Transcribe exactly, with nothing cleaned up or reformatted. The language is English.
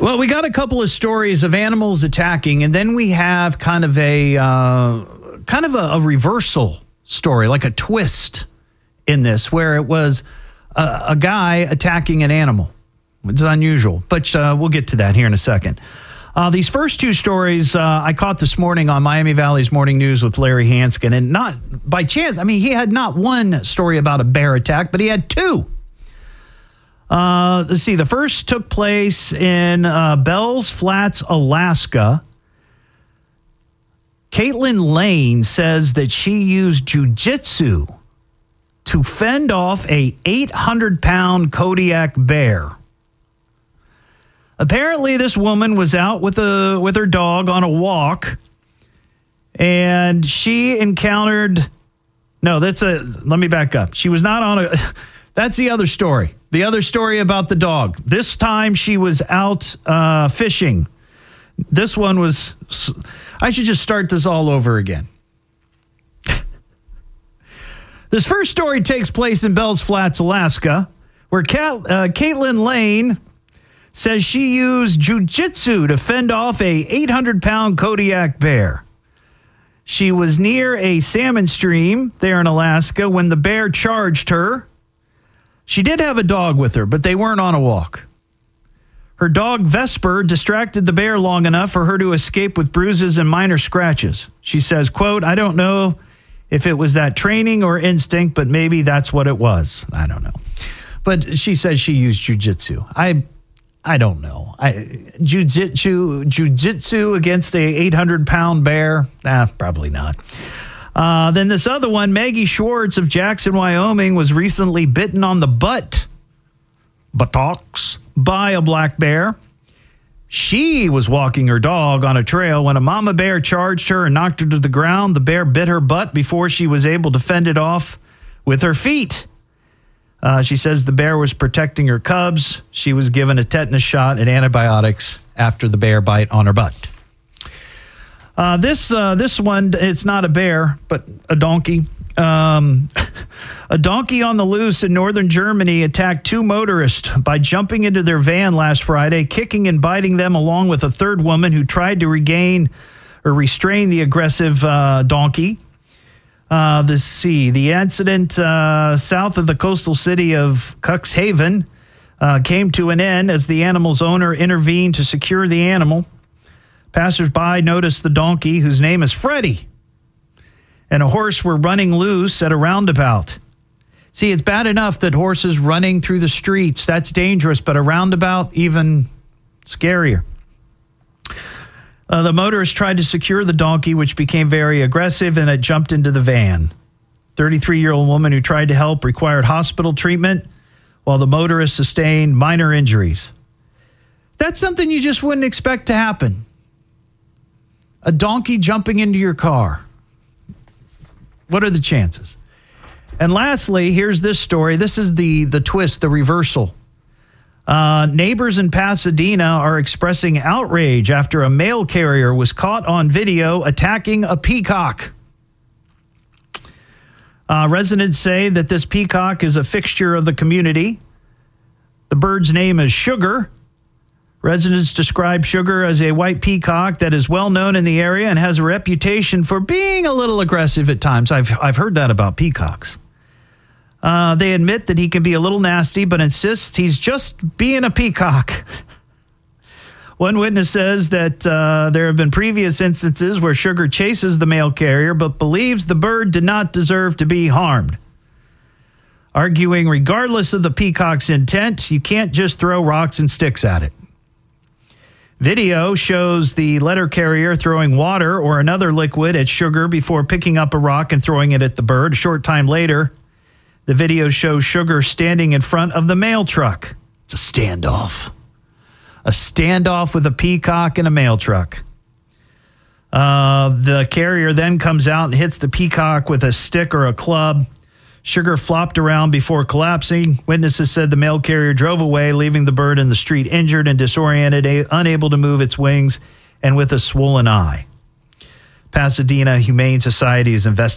Well, we got a couple of stories of animals attacking, and then we have kind of a uh, kind of a, a reversal story, like a twist in this, where it was a, a guy attacking an animal. It's unusual, but uh, we'll get to that here in a second. Uh, these first two stories uh, I caught this morning on Miami Valley's Morning News with Larry Hanskin, and not by chance. I mean, he had not one story about a bear attack, but he had two. Uh, let's see. The first took place in uh, Bells Flats, Alaska. Caitlin Lane says that she used jujitsu to fend off a eight hundred pound Kodiak bear. Apparently, this woman was out with a with her dog on a walk, and she encountered. No, that's a. Let me back up. She was not on a. That's the other story. The other story about the dog. This time she was out uh, fishing. This one was. I should just start this all over again. This first story takes place in Bells Flats, Alaska, where Cat, uh, Caitlin Lane says she used jujitsu to fend off a eight hundred pound Kodiak bear. She was near a salmon stream there in Alaska when the bear charged her. She did have a dog with her, but they weren't on a walk. Her dog, Vesper, distracted the bear long enough for her to escape with bruises and minor scratches. She says, quote, "I don't know if it was that training or instinct, but maybe that's what it was." I don't know. But she says she used jujitsu. I I don't know. I Jujitsu jujitsu against a eight hundred pound bear? Ah, probably not. Uh, then this other one, Maggie Schwartz of Jackson, Wyoming, was recently bitten on the butt, buttocks, by a black bear. She was walking her dog on a trail when a mama bear charged her and knocked her to the ground. The bear bit her butt before she was able to fend it off with her feet. Uh, she says the bear was protecting her cubs. She was given a tetanus shot and antibiotics after the bear bite on her butt. Uh, this uh, this one, it's not a bear, but a donkey. Um, a donkey on the loose in northern Germany attacked two motorists by jumping into their van last Friday, kicking and biting them along with a third woman who tried to regain or restrain the aggressive uh, donkey. Uh, let's see. The incident uh, south of the coastal city of Cuxhaven uh, came to an end as the animal's owner intervened to secure the animal. Passers-by noticed the donkey, whose name is Freddie, and a horse were running loose at a roundabout. See, it's bad enough that horses running through the streets, that's dangerous, but a roundabout, even scarier. Uh, the motorist tried to secure the donkey, which became very aggressive, and it jumped into the van. thirty-three-year-old woman who tried to help required hospital treatment, while the motorist sustained minor injuries. That's something you just wouldn't expect to happen. A donkey jumping into your car. What are the chances? And lastly, here's this story. This is the, the twist, the reversal. Uh, neighbors in Pasadena are expressing outrage after a mail carrier was caught on video attacking a peacock. Uh, residents say that this peacock is a fixture of the community. The bird's name is Sugar. Residents describe Sugar as a white peacock that is well known in the area and has a reputation for being a little aggressive at times. I've I've heard that about peacocks. Uh, they admit that he can be a little nasty, but insists he's just being a peacock. One witness says that uh, there have been previous instances where Sugar chases the mail carrier, but believes the bird did not deserve to be harmed. Arguing regardless of the peacock's intent, you can't just throw rocks and sticks at it. Video shows the letter carrier throwing water or another liquid at Sugar before picking up a rock and throwing it at the bird. A short time later, the video shows Sugar standing in front of the mail truck. It's a standoff. A standoff with a peacock and a mail truck. Uh, the carrier then comes out and hits the peacock with a stick or a club. Sugar flopped around before collapsing. Witnesses said the mail carrier drove away, leaving the bird in the street injured and disoriented, a- unable to move its wings, and with a swollen eye. Pasadena Humane Society is investigating